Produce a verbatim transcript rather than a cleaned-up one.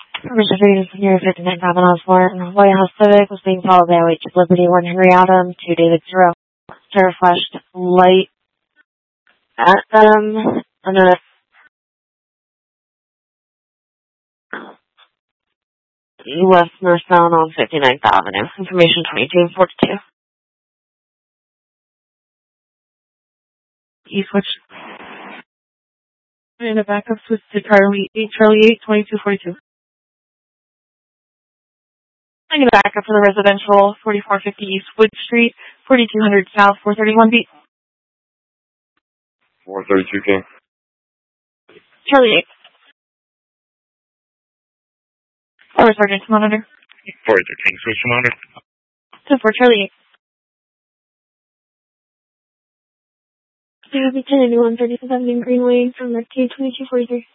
Permission for use near fifty-nine Common Osborne. White House Civic was being followed by a White Jeep Liberty, one Henry Adam, two David Zero. Terror flashed light at them, and then left northbound on fifty-ninth Avenue. Information twenty-two forty-two. East switch. And a backup switch to Charlie eight, Charlie eight, twenty-two forty-two. I'm going to back up for the residential, forty-four fifty East Wood Street, forty-two hundred South, four thirty-one B. four thirty-two King. Charlie eight. Forward Sergeant to monitor. four eighty-two King, switch to monitor. ten four Charlie eight. C B ten eighty-one thirty-seven Greenway from the T twenty-two forty-three.